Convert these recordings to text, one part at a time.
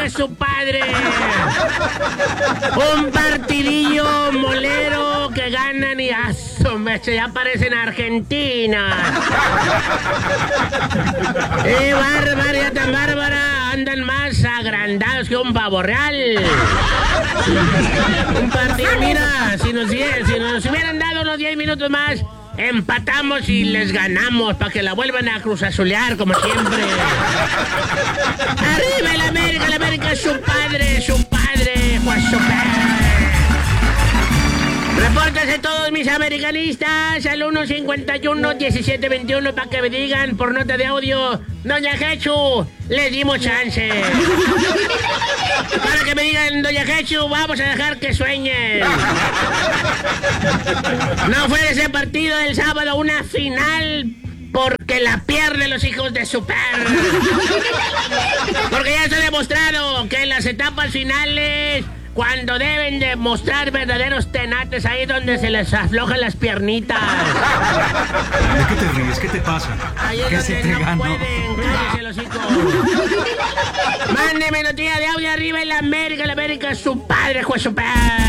América es su padre. Un partidillo molero que ganan y ya parecen Argentina. Bárbara, ya tan bárbara, andan más agrandados que un pavo real. Un partido, mira, si nos hubieran dado unos 10 minutos más, empatamos y les ganamos para que la vuelvan a cruzazulear como siempre. ¡Arriba el América es su padre, Juan Super! Repórtense todos mis americanistas al 151-1721 para que me digan por nota de audio: Doña Jechu, les dimos chance. Para que me digan: Doña Jechu, vamos a dejar que sueñen. No fue ese partido del sábado una final porque la pierden los hijos de Super. Porque ya se ha demostrado que en las etapas finales, cuando deben de mostrar verdaderos tenates, ahí donde se les aflojan las piernitas. ¿De qué te ríes? ¿Qué te pasa? Ahí es ¿Qué donde se te no ganó? pueden, cállese los hijos. Mándeme noticia de audio arriba en la América es su padre, Juan Super.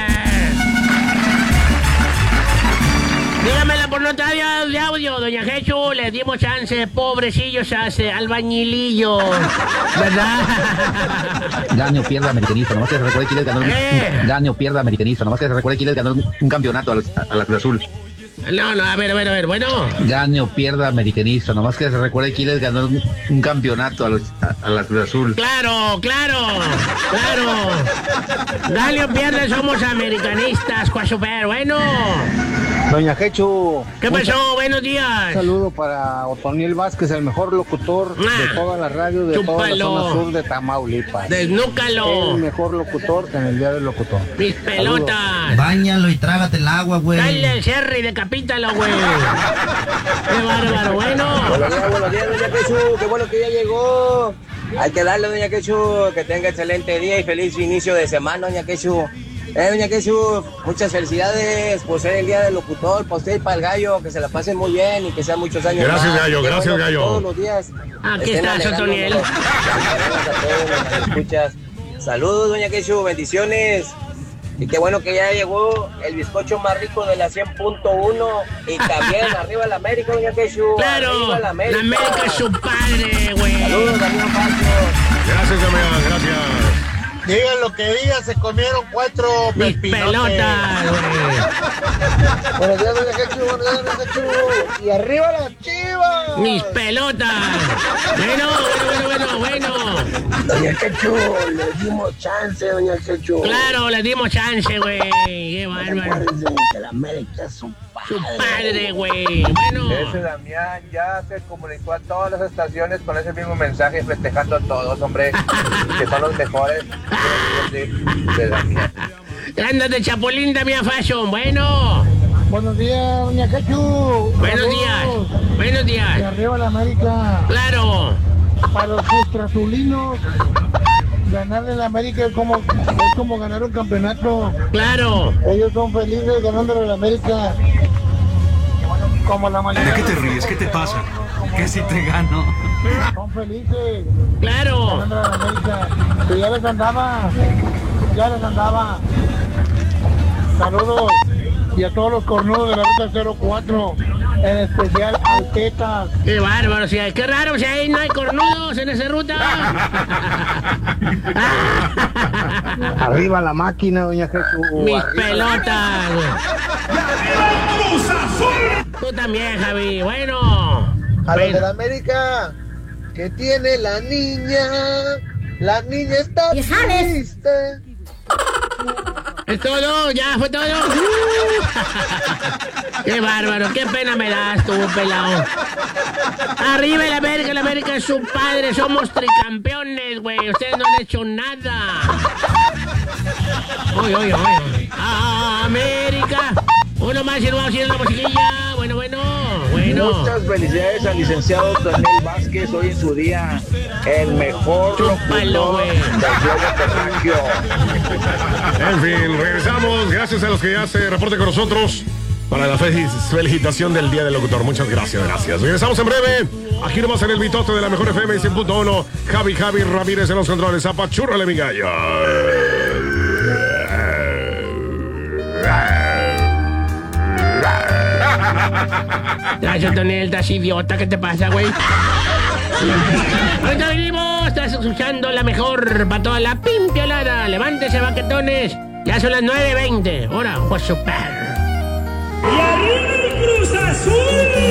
Dígamela por nota de audio, Doña Jechu, les dimos chance, pobrecillos, albañilillos, ¿verdad? Gane o pierda americanista, nomás que se recuerde que les ganó gane o pierda americanista, nomás que se recuerde que les ganó un campeonato a la Cruz Azul. No, a ver, bueno. Gane o pierda americanista, nomás que se recuerde que les ganó un campeonato a la Cruz Azul. Claro. Gane o pierda, somos americanistas, Juan Super, bueno. Doña Jechu. ¿Qué pasó? Buenos días. Un saludo para Otoniel Vázquez, el mejor locutor de toda la radio de toda la zona sur de Tamaulipas. Desnúcalo. El mejor locutor en el día del locutor. Mis pelotas. Saludos. Báñalo y trágate el agua, güey. Dale el cierre y decapítalo, güey. Qué bárbaro, bueno. Buenos días, Doña Quechu. Qué bueno que ya llegó. Hay que darle, Doña Quechu, que tenga excelente día y feliz inicio de semana, Doña Quechu. Doña Quechu, muchas felicidades por ser el día del locutor, para usted y para el gallo, que se la pasen muy bien y que sean muchos años. Gracias, más. Gallo, gracias, bueno, Gallo. Todos los días. Aquí está, Otoniel. Escuchas. Saludos, Doña Quechu, bendiciones. Y qué bueno que ya llegó el bizcocho más rico de la 100.1. Y también arriba la América, Doña Quechu. Claro, la América es su padre, güey. Saludos, Daniel Pacho. Gracias, amiga, gracias. Digan lo que digan, se comieron 4 Mis pelotas, güey. Buenos días, Doña Jechu, Doña Jechu. Y arriba las Chivas. Mis pelotas. Bueno. Doña Quechu, le dimos chance, Doña Quechu. Claro, le dimos chance, güey. Qué bárbaro. Acuérdense que la América es su Su padre, güey. Bueno. Ese Damián ya se comunicó a todas las estaciones con ese mismo mensaje, festejando a todos, hombre, que son los mejores de Damián. Grandes de Chapulín, Damián Fashion. Bueno. Buenos días, Doña Jechu. Buenos Y días. arriba la América. Claro. Para los ultrazulinos, ganarle la América es como ganar un campeonato. Claro. Ellos son felices ganándole a la América. Como la mayoría. ¿De qué te ríes? ¿Qué te pasa? ¿Qué si te gano? Son felices Claro. ganándole a la América. Que ya les andaba. Saludos. Y a todos los cornudos de la ruta 04, en especial al Tetas. Qué bárbaro, qué raro, si ahí no hay cornudos en esa ruta. Arriba la máquina, Doña Jesús. Mis pelotas. Tú también, Javi. Bueno. A los de la América, ¿qué tiene la niña? La niña está triste. Es todo, ya fue todo. Qué bárbaro, qué pena me das tú, pelado. Arriba la América es su padre, somos tricampeones, güey. Ustedes no han hecho nada. Oye. América. Uno más y nos vamos a ir a la musiquilla. Bueno. Muchas felicidades al licenciado Daniel Vázquez, hoy en su día, el mejor Chúpalo, güey. del globo terráqueo. En fin, regresamos. Gracias a los que ya se reporten con nosotros. para la felicitación del Día del Locutor. Muchas gracias, gracias. Regresamos en breve. Aquí nomás en el Bitote de la Mejor FM 100.1. Javi Ramírez en los controles. Apachúrrale mi gallo. Gracias, Tonel, estás idiota. ¿Qué te pasa, güey? Ahorita venimos. Estás escuchando la mejor para toda la pimpiolada. Levántese, baquetones. Ya son las 9:20. Ahora, pues super. ¡Y arriba el Cruz Azul!